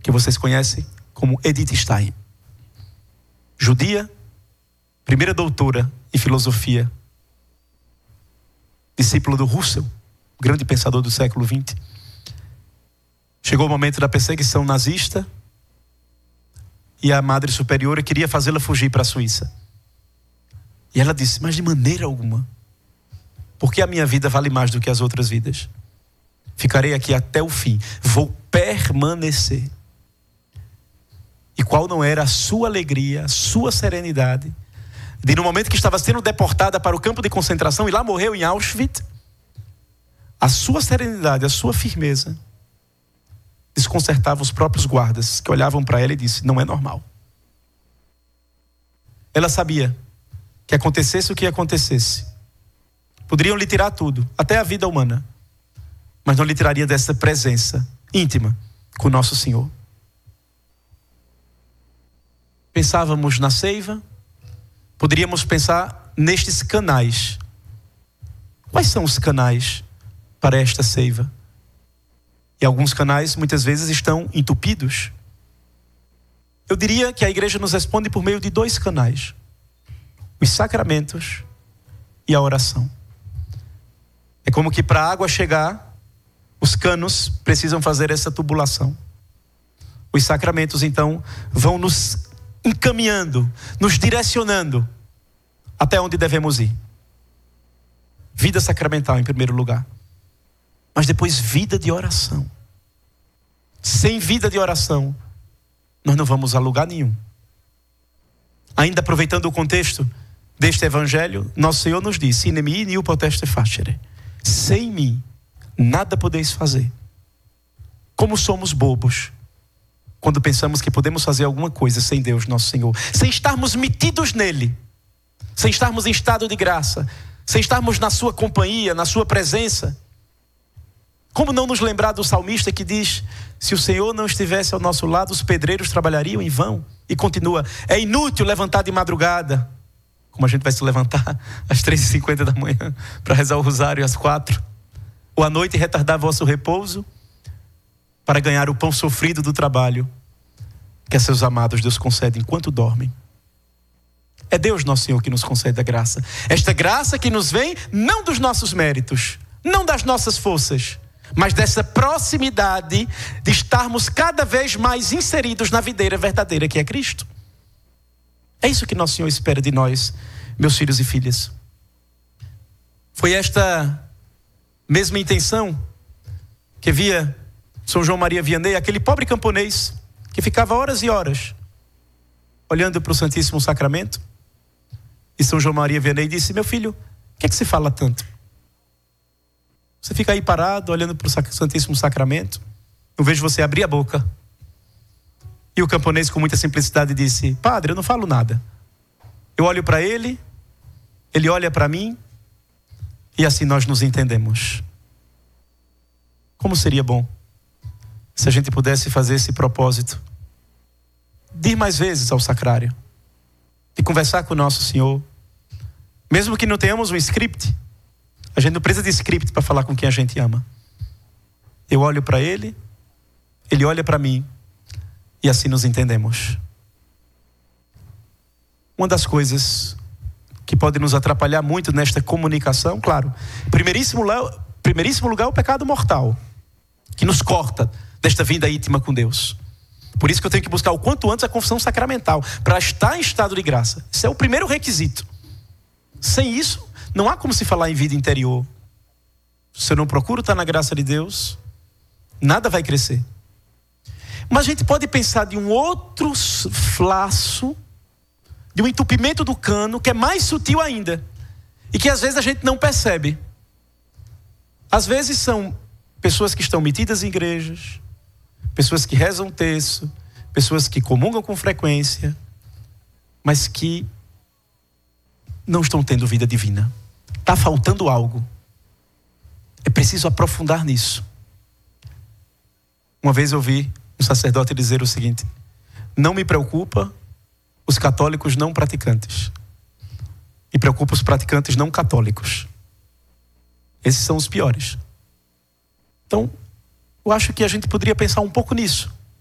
que vocês conhecem como Edith Stein. Judia, primeira doutora em filosofia, discípula do Russell, grande pensador do século XX. Chegou o momento da perseguição nazista e a Madre Superiora queria fazê-la fugir para a Suíça. E ela disse: mas de maneira alguma, porque a minha vida vale mais do que as outras vidas. Ficarei aqui até o fim, vou permanecer. E qual não era a sua alegria, a sua serenidade, de no momento que estava sendo deportada para o campo de concentração e lá morreu em Auschwitz, a sua serenidade, a sua firmeza desconcertava os próprios guardas que olhavam para ela e disse: não é normal. Ela sabia que acontecesse o que acontecesse, poderiam lhe tirar tudo, até a vida humana, mas não lhe tiraria dessa presença íntima com Nosso Senhor. Pensávamos na seiva, poderíamos pensar nestes canais. Quais são os canais para esta seiva? E alguns canais muitas vezes estão entupidos. Eu diria que a igreja nos responde por meio de 2 canais: os sacramentos e a oração. É como que para a água chegar, os canos precisam fazer essa tubulação. Os sacramentos então vão nos encaminhando, nos direcionando até onde devemos ir. Vida sacramental em primeiro lugar, mas depois vida de oração. Sem vida de oração, nós não vamos a lugar nenhum. Ainda aproveitando o contexto deste evangelho, Nosso Senhor nos diz: in me nihil poteste facere. Sem mim nada podeis fazer. Como somos bobos quando pensamos que podemos fazer alguma coisa sem Deus, Nosso Senhor, sem estarmos metidos nele, sem estarmos em estado de graça, sem estarmos na sua companhia, na sua presença. Como não nos lembrar do salmista que diz: se o Senhor não estivesse ao nosso lado, os pedreiros trabalhariam em vão. E continua: é inútil levantar de madrugada. Como a gente vai se levantar às 3h50 da manhã para rezar o rosário às 4, ou à noite retardar vosso repouso para ganhar o pão sofrido do trabalho que a seus amados Deus concede enquanto dormem. É Deus Nosso Senhor que nos concede a graça. Esta graça que nos vem não dos nossos méritos, não das nossas forças, mas dessa proximidade de estarmos cada vez mais inseridos na videira verdadeira que é Cristo. É isso que Nosso Senhor espera de nós, meus filhos e filhas. Foi esta mesma intenção que via São João Maria Vianney, aquele pobre camponês que ficava horas e horas olhando para o Santíssimo Sacramento. E São João Maria Vianney disse: meu filho, o que é que se fala tanto? Você fica aí parado olhando para o Santíssimo Sacramento, não vejo você abrir a boca. E o camponês com muita simplicidade disse: padre, eu não falo nada. Eu olho para ele, ele olha para mim, e assim nós nos entendemos. Como seria bom se a gente pudesse fazer esse propósito de ir mais vezes ao sacrário, de conversar com o Nosso Senhor, mesmo que não tenhamos um script. A gente não precisa de script para falar com quem a gente ama. Eu olho para ele, ele olha para mim, e assim nos entendemos. Uma das coisas que pode nos atrapalhar muito nesta comunicação, claro, em primeiríssimo lugar o pecado mortal, que nos corta desta vida íntima com Deus. Por isso que eu tenho que buscar o quanto antes a confissão sacramental, para estar em estado de graça. Esse é o primeiro requisito. Sem isso, não há como se falar em vida interior. Se eu não procuro estar na graça de Deus, nada vai crescer. Mas a gente pode pensar de um outro flaço, de um entupimento do cano, que é mais sutil ainda, e que às vezes a gente não percebe. Às vezes são pessoas que estão metidas em igrejas, pessoas que rezam o terço, pessoas que comungam com frequência, mas que não estão tendo vida divina. Está faltando algo. É preciso aprofundar nisso. Uma vez eu ouvi um sacerdote dizer o seguinte: não me preocupa os católicos não praticantes, me preocupa os praticantes não católicos. Esses são os piores. Então, eu acho que a gente poderia pensar um pouco nisso.